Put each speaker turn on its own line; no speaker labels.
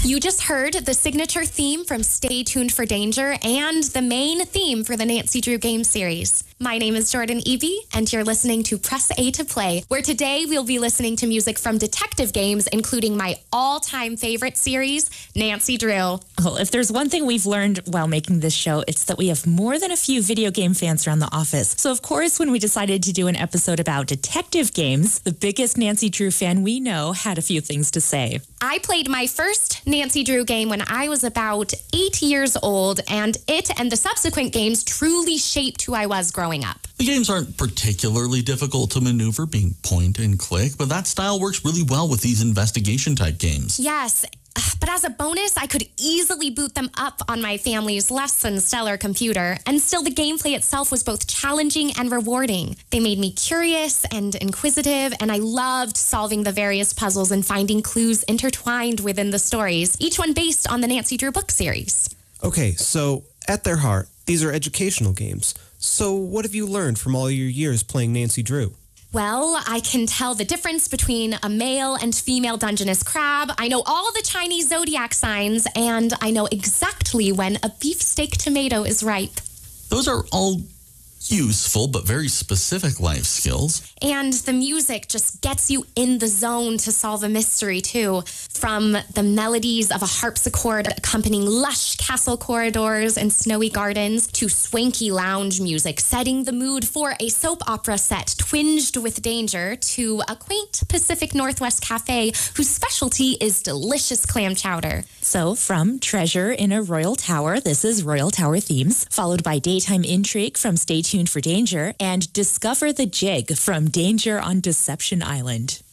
You just heard the signature theme from Stay Tuned for Danger and the main theme for the Nancy Drew game series. My name is Jordan Eby, and you're listening to Press A to Play, where today we'll be listening to music from detective games, including my all-time favorite series, Nancy Drew.
Well, if there's one thing we've learned while making this show, it's that we have more than a few video game fans around the office. So, of course, when we decided to do an episode about detective games, the biggest Nancy Drew fan we know had a few things to say.
I played my first Nancy Drew game when I was about 8 years old, and it and the subsequent games truly shaped who I was growing up.
The games aren't particularly difficult to maneuver, being point and click, but that style works really well with these investigation-type games.
Yes, but as a bonus, I could easily boot them up on my family's less than stellar computer, and still the gameplay itself was both challenging and rewarding. They made me curious and inquisitive, and I loved solving the various puzzles and finding clues intertwined within the stories, each one based on the Nancy Drew book series.
Okay, so at their heart, these are educational games. So what have you learned from all your years playing Nancy Drew?
Well, I can tell the difference between a male and female Dungeness crab. I know all the Chinese zodiac signs, and I know exactly when a beefsteak tomato is ripe.
Those are all useful but very specific life skills.
And the music just gets you in the zone to solve a mystery, too. From the melodies of a harpsichord accompanying lush castle corridors and snowy gardens to swanky lounge music setting the mood for a soap opera set twinged with danger to a quaint Pacific Northwest cafe whose specialty is delicious clam chowder.
So from Treasure in a Royal Tower, this is Royal Tower themes, followed by Daytime Intrigue from Stay Tuned for Danger, and Discover the Jig from Danger on Deception Island.